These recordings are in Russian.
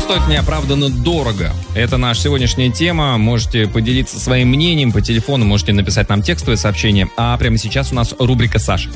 стоит неоправданно дорого? Это наша сегодняшняя тема. Можете поделиться своим мнением по телефону, можете написать нам текстовое сообщение. А прямо сейчас у нас рубрика «Саша».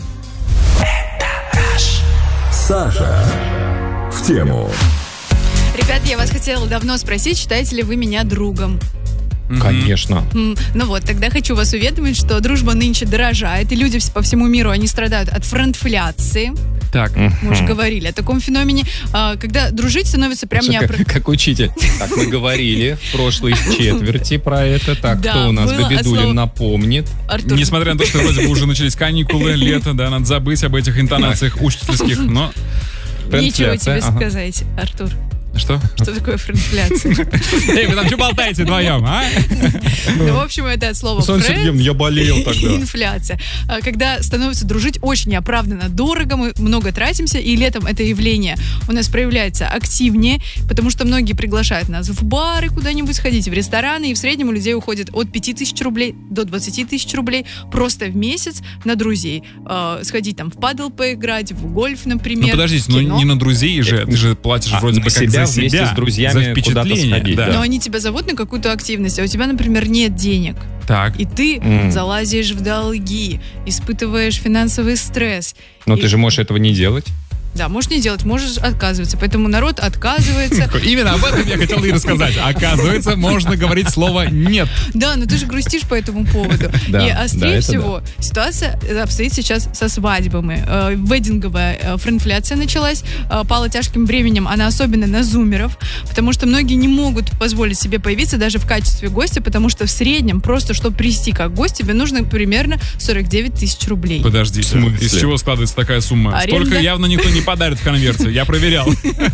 Саша в тему. Ребят, я вас хотела давно спросить, считаете ли вы меня другом? Конечно. Ну вот, тогда хочу вас уведомить, что дружба нынче дорожает, и люди по всему миру, они страдают от френдфляции. Так. Мы уже говорили о таком феномене, когда дружить становится прям Как учитель. Так, мы говорили в прошлой четверти про это. Так, Да, кто у нас? было Бабидулин напомнит. Артур. Несмотря на то, что вроде бы уже начались каникулы, лето, да, надо забыть об этих интонациях учительских, но... Нечего Френдфляция, тебе сказать, Артур. Что? Что такое френдфляция? Эй, вы там что болтаете вдвоем, а? Ну, в общем, это от слова Сан Сергеем, я болел и тогда. инфляция. Когда становится дружить очень неоправданно дорого, мы много тратимся, и летом это явление у нас проявляется активнее, потому что многие приглашают нас в бары куда-нибудь сходить, в рестораны, и в среднем у людей уходит от 5000 рублей до 20 тысяч рублей просто в месяц на друзей. Сходить там в падл поиграть, в гольф, например. Ну подождите, ну кино. не на друзей же, ты же платишь вроде бы как за вместе себя, с друзьями за впечатление, куда-то сходить, да. Но они тебя зовут на какую-то активность, а у тебя, например, нет денег. Так. И ты залазишь в долги, испытываешь финансовый стресс. Но И- ты же можешь этого не делать. Да, можешь не делать, можешь отказываться. Поэтому народ отказывается. Именно об этом я хотел и рассказать. Оказывается, можно говорить слово «нет». Да, но ты же грустишь по этому поводу. Да, И да, острее это всего ситуация обстоит сейчас со свадьбами. Веддинговая френдфляция началась, пала тяжким бременем, она особенно на зумеров, потому что многие не могут позволить себе появиться даже в качестве гостя, потому что в среднем, просто чтобы прийти как гость, тебе нужно примерно 49 тысяч рублей. Подожди, В смысле? из чего складывается такая сумма? Аренда. Столько явно никто не подарит в конверте. Я проверял.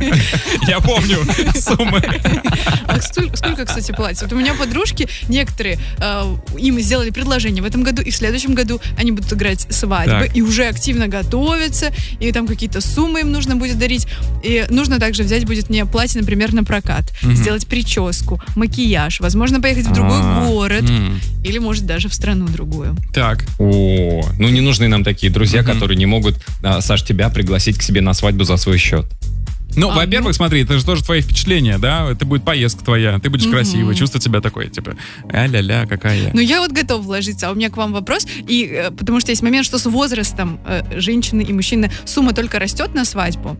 Я помню суммы. А сколько, кстати, платят? Вот у меня подружки, некоторые, им сделали предложение в этом году, и в следующем году они будут играть свадьбы, Так. и уже активно готовятся, и там какие-то суммы им нужно будет дарить. И нужно также взять будет мне платье, например, на прокат, сделать прическу, макияж, возможно, поехать в другой город, или, может, даже в страну другую. Так. О, ну не нужны нам такие друзья, которые не могут, Саш, тебя пригласить к себе на свадьбу за свой счет. Ну, во-первых, смотри, это же тоже твои впечатления, да? Это будет поездка твоя, ты будешь красивый, чувствовать себя такой, типа, а-ля-ля, какая я. Ну, я вот готова вложиться, а у меня к вам вопрос, и потому что есть момент, что с возрастом женщины и мужчины сумма только растет на свадьбу,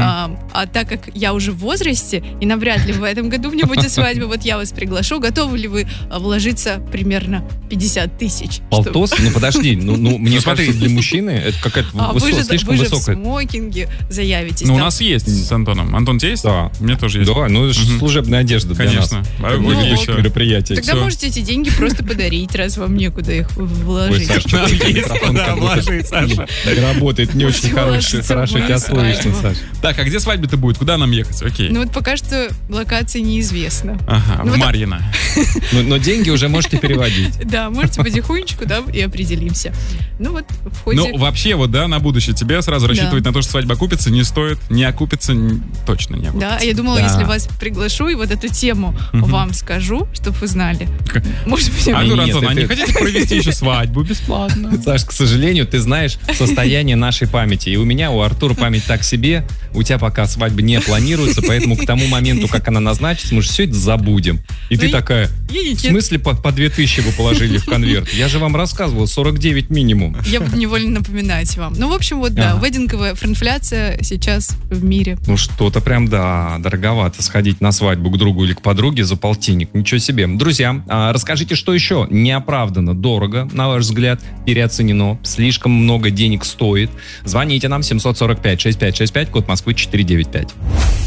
а так как я уже в возрасте, и навряд ли в этом году мне будет свадьба, вот я вас приглашу, готовы ли вы вложиться примерно 50 тысяч? Полтос? Ну подожди, ну мне смотри. кажется, для мужчины это какая-то Вы же слишком в высокая. смокинге заявитесь. Ну, у там. нас есть с Антоном. Антон, у тебя есть? Да. У меня тоже есть. Да, ну это же служебная одежда для Конечно. нас. А Ну, вы еще еще. мероприятие. Тогда всё. можете эти деньги просто подарить, раз вам некуда их Ой, вложить. Саш, что-то Есть микрофон куда как будто вложить, Саша. не работает, не очень Пусть хорошо вложится в тебя мою слышно, свадьбу. Саш. Так, а где свадьба-то будет? Куда нам ехать? Окей. Ну вот пока что локация неизвестна. Ага, ну в вот так- Марьино. Но деньги уже можете переводить. Да, можете потихонечку, да, и определимся. Ну вот в ходе... Ну, вообще, вот, да, на будущее тебе сразу рассчитывать на то, что свадьба окупится, не стоит, не окупится, точно не будет. Да, я думала, Да. если вас приглашу и вот эту тему вам скажу, чтобы вы знали. Может быть, А Нет, ну, Антон, а это- не хотите провести еще свадьбу бесплатно? Саш, к сожалению, ты знаешь состояние нашей памяти. И у меня, у Артура память так себе. У тебя пока свадьба не планируется, поэтому к тому моменту, как она назначится, мы же все это забудем. И ты Ну, такая, в смысле по 2000 вы положили в конверт? Я же вам рассказывал, 49 минимум. Я буду невольно напоминать вам. Ну, в общем, вот, да, Ага. веддинговая френдфляция сейчас в мире. Ну что-то прям, да, дороговато сходить на свадьбу к другу или к подруге за полтинник. Ничего себе. Друзья, расскажите, что еще неоправданно дорого, на ваш взгляд, переоценено, слишком много денег стоит. Звоните нам 745-6565, код Москвы 495.